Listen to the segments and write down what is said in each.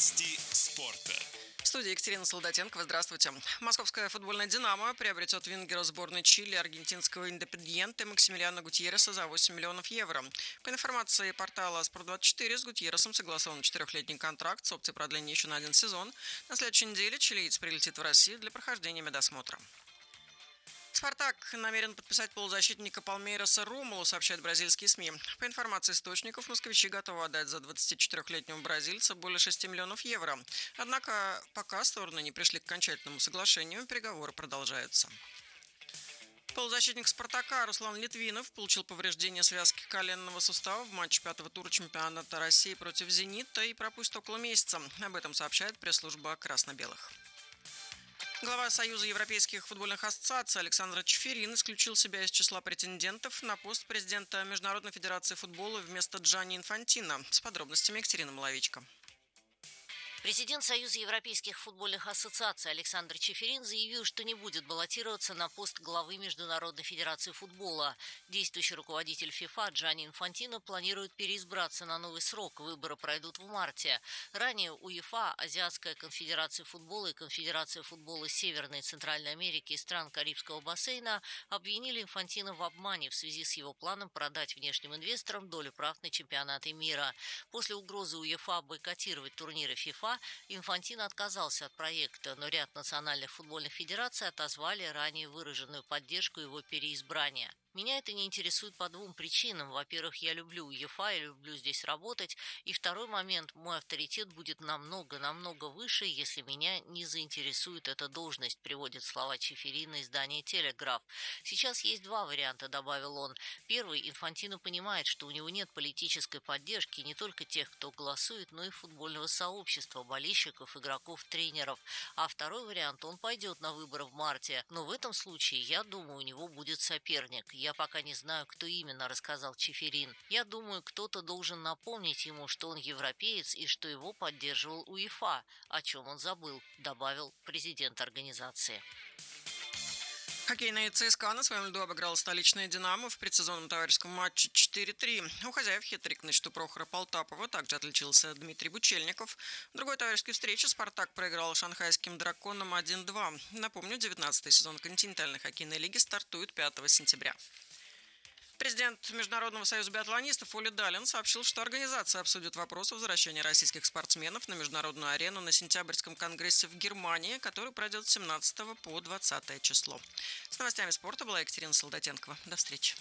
Новости спорта. В студии Екатерина Солдатенкова. Здравствуйте. Московская футбольная «Динамо» приобретет вингера сборной Чили аргентинского «Индепендьенте» Максимилиано Гутьерреса за 8 миллионов евро. По информации портала «Спорт24», с Гутьерресом согласован 4-летний контракт с опцией продления еще на 1 сезон. На следующей неделе чилиец прилетит в Россию для прохождения медосмотра. «Спартак» намерен подписать полузащитника Палмейраса Ромулу, сообщают бразильские СМИ. По информации источников, москвичи готовы отдать за 24-летнего бразильца более 6 миллионов евро. Однако пока стороны не пришли к окончательному соглашению, переговоры продолжаются. Полузащитник «Спартака» Руслан Литвинов получил повреждение связки коленного сустава в матче 5-го тура чемпионата России против «Зенита» и пропустит около месяца. Об этом сообщает пресс-служба красно-белых. Глава Союза европейских футбольных ассоциаций Александр Чеферин исключил себя из числа претендентов на пост президента Международной федерации футбола вместо Джанни Инфантино. С подробностями Екатерина Маловичко. Президент Союза европейских футбольных ассоциаций Александр Чеферин заявил, что не будет баллотироваться на пост главы Международной федерации футбола. Действующий руководитель ФИФА Джанни Инфантино планирует переизбраться на новый срок. Выборы пройдут в марте. Ранее УЕФА, Азиатская конфедерация футбола и Конфедерация футбола Северной и Центральной Америки и стран Карибского бассейна обвинили Инфантино в обмане в связи с его планом продать внешним инвесторам долю прав на чемпионаты мира. После угрозы УЕФА бойкотировать турниры ФИФА Инфантино отказался от проекта, но ряд национальных футбольных федераций отозвали ранее выраженную поддержку его переизбрания. Меня это не интересует по двум причинам. Во-первых, я люблю УЕФА, я люблю здесь работать. И второй момент, мой авторитет будет намного выше, если меня не заинтересует эта должность, приводит слова Чеферина издание «Телеграф». Сейчас есть два варианта, добавил он. Первый, Инфантино понимает, что у него нет политической поддержки не только тех, кто голосует, но и футбольного сообщества, болельщиков, игроков, тренеров. А второй вариант, он пойдет на выборы в марте. Но в этом случае, я думаю, у него будет соперник. Я пока не знаю, кто именно, рассказал Чеферин. Я думаю, кто-то должен напомнить ему, что он европеец и что его поддерживал УЕФА, о чем он забыл, добавил президент организации. Хоккейная ЦСКА на своем льду обыграла столичное «Динамо» в предсезонном товарищеском матче 4-3. У хозяев хет-трик на счету Прохора Полтапова. Также отличился Дмитрий Бучельников. В другой товарищеской встрече «Спартак» проиграл шанхайским «Драконам» 1-2. Напомню, 19-й сезон континентальной хоккейной лиги стартует 5 сентября. Президент Международного союза биатлонистов Оли Далин сообщил, что организация обсудит вопрос возвращения российских спортсменов на международную арену на сентябрьском конгрессе в Германии, который пройдет с 17 по 20 число. С новостями спорта была Екатерина Солдатенкова. До встречи.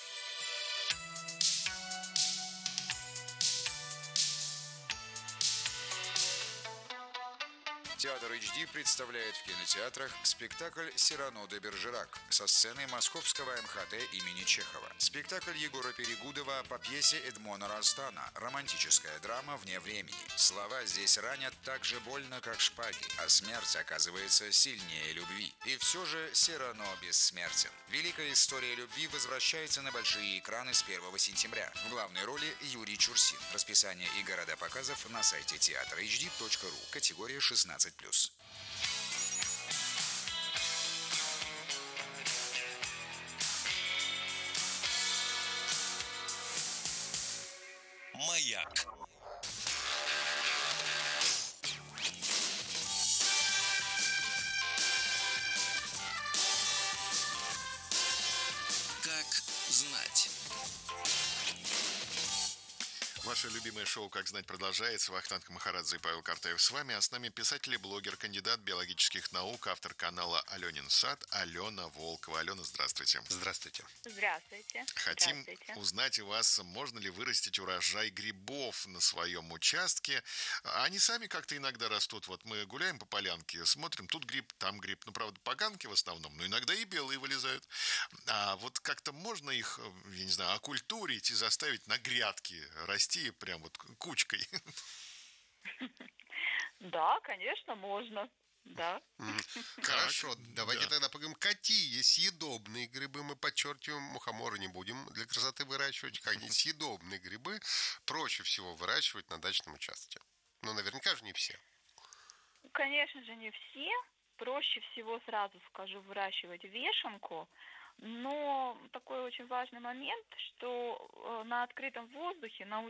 Театр HD представляет в кинотеатрах спектакль «Сирано де Бержерак» со сцены Московского МХТ имени Чехова. Спектакль Егора Перегудова по пьесе Эдмона Растана «Романтическая драма вне времени». Слова здесь ранят так же больно, как шпаги, а смерть оказывается сильнее любви. И все же Сирано бессмертен. Великая история любви возвращается на большие экраны с 1 сентября. В главной роли Юрий Чурсин. Расписание и города показов на сайте teatrhd.ru. Категория 16+. Маяк. Как знать. Ваше любимое шоу «Как знать» продолжается. Вахтанг Махарадзе и Павел Картаев с вами. А с нами писатель и блогер, кандидат биологических наук, автор канала «Аленин сад» Алена Волкова. Алена, здравствуйте. Здравствуйте. Здравствуйте. Хотим узнать у вас, можно ли вырастить урожай грибов на своем участке. Они сами как-то иногда растут. Вот мы гуляем по полянке, смотрим, тут гриб, там гриб. Ну, правда, поганки в основном, но иногда и белые вылезают. А вот как-то можно их, я не знаю, окультурить и заставить на грядке расти прям вот кучкой. Да, конечно, можно. Да. Хорошо, давайте тогда поговорим, какие съедобные грибы, мы подчеркиваем, мухоморы не будем для красоты выращивать, какие съедобные грибы проще всего выращивать на дачном участке. Ну, наверняка же не все. Конечно же, не все. Проще всего, сразу скажу, выращивать вешенку. Но такой очень важный момент, что на открытом воздухе, на